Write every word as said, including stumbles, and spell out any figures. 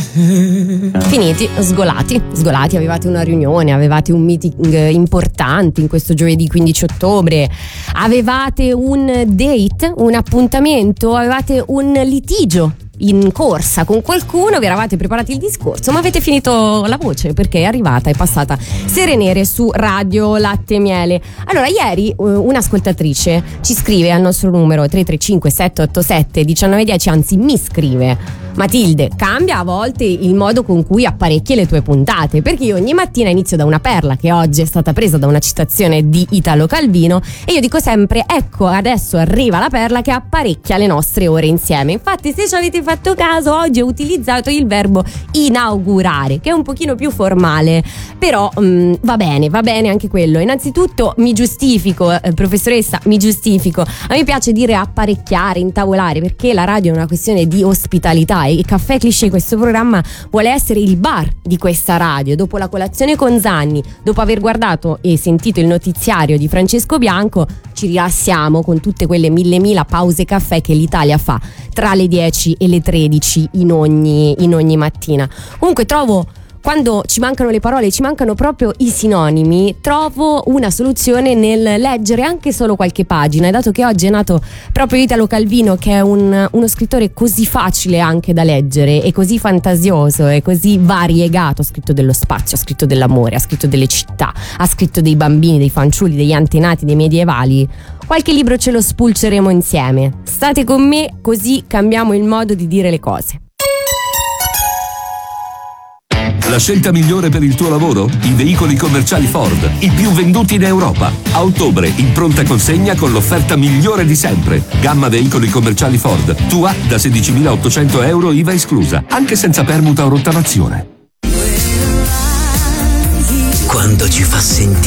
Finiti, sgolati, sgolati, avevate una riunione, avevate un meeting importante in questo giovedì quindici ottobre, avevate un date, un appuntamento, avevate un litigio in corsa con qualcuno, vi eravate preparati il discorso, ma avete finito la voce perché è arrivata, è passata Sere Nere su Radio Latte e Miele. Allora, ieri un'ascoltatrice ci scrive al nostro numero tre tre cinque sette otto sette uno nove uno zero, anzi mi scrive: Matilde, cambia a volte il modo con cui apparecchi le tue puntate, perché io ogni mattina inizio da una perla che oggi è stata presa da una citazione di Italo Calvino e io dico sempre: ecco, adesso arriva la perla che apparecchia le nostre ore insieme. Infatti, se ci avete fatto caso, oggi ho utilizzato il verbo inaugurare, che è un pochino più formale, però mh, va bene, va bene anche quello. Innanzitutto mi giustifico, eh, professoressa, mi giustifico. A me piace dire apparecchiare, intavolare, perché la radio è una questione di ospitalità e Caffè Cliché, questo programma, vuole essere il bar di questa radio. Dopo la colazione con Zanni, dopo aver guardato e sentito il notiziario di Francesco Bianco, ci rilassiamo con tutte quelle mille mila pause caffè che l'Italia fa tra le dieci e le tredici in ogni, in ogni mattina. Comunque trovo, quando ci mancano le parole, ci mancano proprio i sinonimi, trovo una soluzione nel leggere anche solo qualche pagina. E dato che oggi è nato proprio Italo Calvino, che è un, uno scrittore così facile anche da leggere e così fantasioso e così variegato, ha scritto dello spazio, ha scritto dell'amore, ha scritto delle città, ha scritto dei bambini, dei fanciulli, degli antenati, dei medievali, qualche libro ce lo spulceremo insieme. State con me, così cambiamo il modo di dire le cose. La scelta migliore per il tuo lavoro? I veicoli commerciali Ford, i più venduti in Europa. A ottobre in pronta consegna con l'offerta migliore di sempre. Gamma veicoli commerciali Ford, tua da sedicimilaottocento euro I V A esclusa, anche senza permuta o rottamazione. Quando ci fa sentire